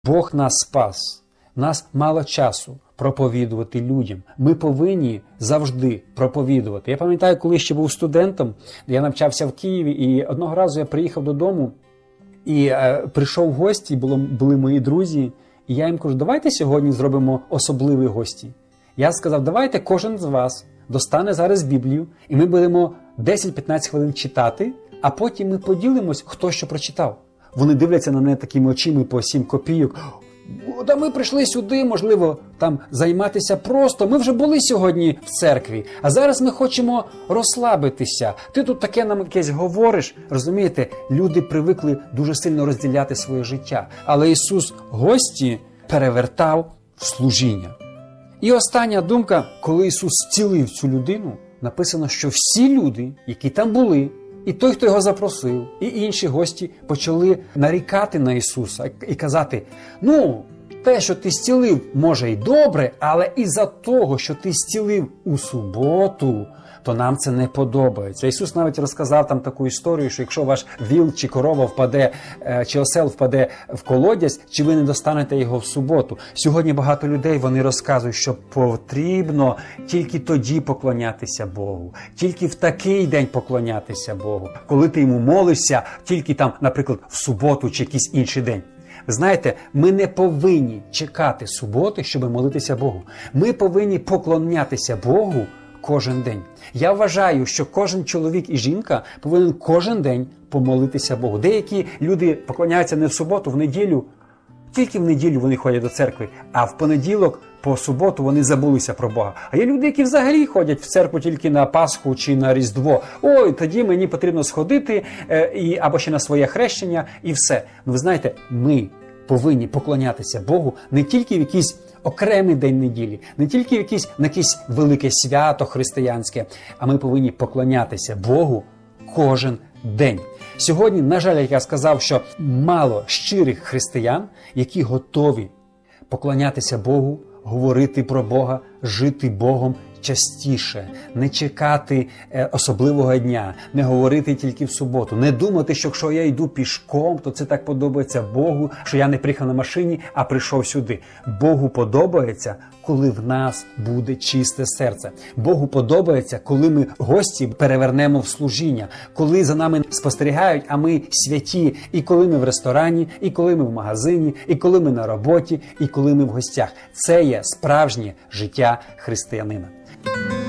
Бог нас спас. У нас мало часу проповідувати людям. Ми повинні завжди проповідувати. Я пам'ятаю, коли ще був студентом, я навчався в Києві, і одного разу я приїхав додому, і прийшов в гості, були мої друзі, і я їм кажу, давайте сьогодні зробимо особливі гості. Я сказав, давайте кожен з вас достане зараз Біблію, і ми будемо 10-15 хвилин читати, а потім ми поділимось, хто що прочитав. Вони дивляться на мене такими очима по 7 копійок. Да ми прийшли сюди, можливо, там займатися просто. Ми вже були сьогодні в церкві, а зараз ми хочемо розслабитися. Ти тут таке нам якесь говориш. Розумієте, люди привикли дуже сильно розділяти своє життя. Але Ісус гості перевертав в служіння. І остання думка, коли Ісус зцілив цю людину, написано, що всі люди, які там були, і той, хто його запросив, і інші гості почали нарікати на Ісуса і казати, те, що ти зцілив, може й добре, але із-за того, що ти зцілив у суботу, то нам це не подобається. Ісус навіть розказав там таку історію, що якщо ваш віл чи корова впаде, чи осел впаде в колодязь, чи ви не достанете його в суботу. Сьогодні багато людей, вони розказують, що потрібно тільки тоді поклонятися Богу, тільки в такий день поклонятися Богу. Коли ти йому молишся, тільки там, наприклад, в суботу чи якийсь інший день. Ви знаєте, ми не повинні чекати суботи, щоб молитися Богу. Ми повинні поклонятися Богу кожен день. Я вважаю, що кожен чоловік і жінка повинен кожен день помолитися Богу. Деякі люди поклоняються не в суботу, в неділю. Тільки в неділю вони ходять до церкви, а в понеділок, по суботу вони забулися про Бога. А є люди, які взагалі ходять в церкву тільки на Пасху чи на Різдво. Ой, тоді мені потрібно сходити або ще на своє хрещення і все. Ви знаєте, ми повинні поклонятися Богу не тільки в якийсь окремий день неділі, не тільки в якесь велике свято християнське, а ми повинні поклонятися Богу кожен день. Сьогодні, на жаль, як я сказав, що мало щирих християн, які готові поклонятися Богу, говорити про Бога, жити Богом частіше, не чекати особливого дня, не говорити тільки в суботу, не думати, що якщо я йду пішком, то це так подобається Богу, що я не приїхав на машині, а прийшов сюди. Богу подобається, коли в нас буде чисте серце. Богу подобається, коли ми гості перевернемо в служіння, коли за нами спостерігають, а ми святі, і коли ми в ресторані, і коли ми в магазині, і коли ми на роботі, і коли ми в гостях. Це є справжнє життя християнина.